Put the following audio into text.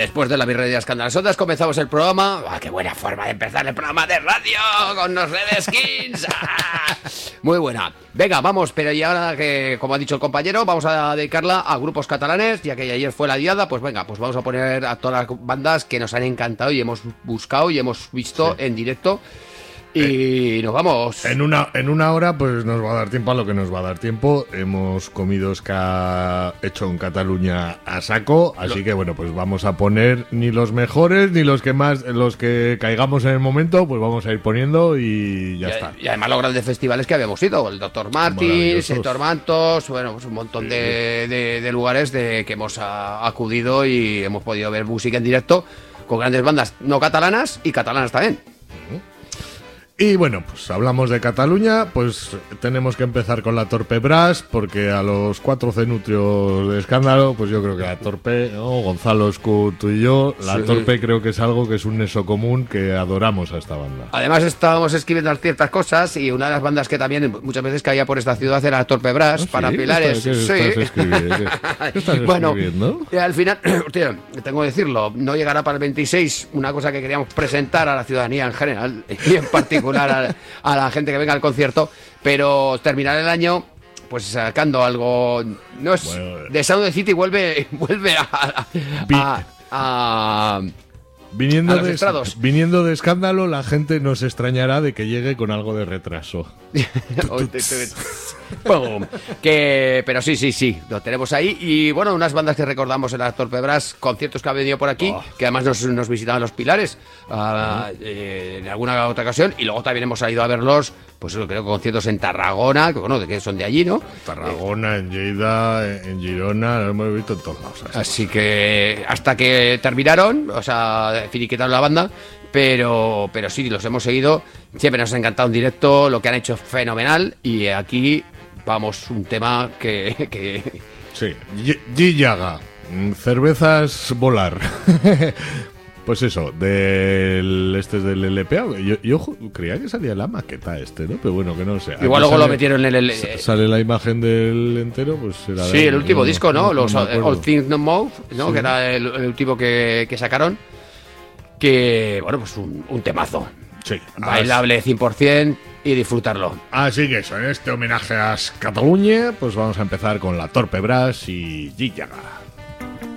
después de la birrería escandalosa comenzamos el programa. ¡Qué buena forma de empezar el programa de radio! Con los Red Skins. Muy buena. Venga, vamos, pero y ahora que, como ha dicho el compañero, vamos a dedicarla a grupos catalanes, ya que ayer fue la diada, pues venga, pues vamos a poner a todas las bandas que nos han encantado y hemos buscado y hemos visto en directo. Y nos vamos. En una hora pues nos va a dar tiempo a lo que nos va a dar tiempo. Hemos comido hecho en Cataluña a saco, así que bueno, pues vamos a poner ni los mejores ni los que caigamos en el momento, pues vamos a ir poniendo y ya está. Y además los grandes festivales que habíamos ido, el Dr. Martins, Héctor Mantos, bueno, pues un montón de lugares que hemos acudido y hemos podido ver música en directo con grandes bandas no catalanas y catalanas también. Y bueno, pues hablamos de Cataluña, pues tenemos que empezar con la Torpe Brass, porque a los 4 cenutrios de escándalo, pues yo creo que la Torpe, ¿no? Gonzalo, Escu, tú y yo, la Torpe creo que es algo que es un nexo común que adoramos a esta banda. Además estábamos escribiendo ciertas cosas y una de las bandas que también muchas veces caía por esta ciudad era la Torpe Brass, para Pilares. ¿Qué estás escribiendo? Bueno, al final, tío, tengo que decirlo, no llegará para el 26 una cosa que queríamos presentar a la ciudadanía en general y en particular a la gente que venga al concierto, pero terminar el año pues sacando algo, no es de Sound City, vuelve a viniendo de escándalo, la gente nos extrañará de que llegue con algo de retraso. Pero sí, lo tenemos ahí. Y bueno, unas bandas que recordamos en las Torpe Brass, conciertos que han venido por aquí, que además nos visitaban los Pilares en alguna otra ocasión. Y luego también hemos ido a verlos, pues creo, conciertos en Tarragona, que bueno, que son de allí, ¿no? Tarragona, en Lleida, en Girona, lo hemos visto en todos lados. Así que hasta que terminaron, o sea, finiquitaron la banda. Pero sí, los hemos seguido. Siempre nos ha encantado en directo, lo que han hecho fenomenal. Y aquí vamos, un tema que... Sí, Gillaga, cervezas volar. Pues eso, del LPA. Yo creía que salía la maqueta ¿no? Pero bueno, que no sé. Igual luego lo metieron en el... Sale la imagen del entero, pues será... Sí, el último disco, ¿no? Los All Things No Move, ¿no? Sí. Que era el último que sacaron. Que, bueno, pues un temazo. Sí. Bailable 100% y disfrutarlo. Así que eso, en este homenaje a Cataluña, pues vamos a empezar con la Torpe Brass y Gillaga.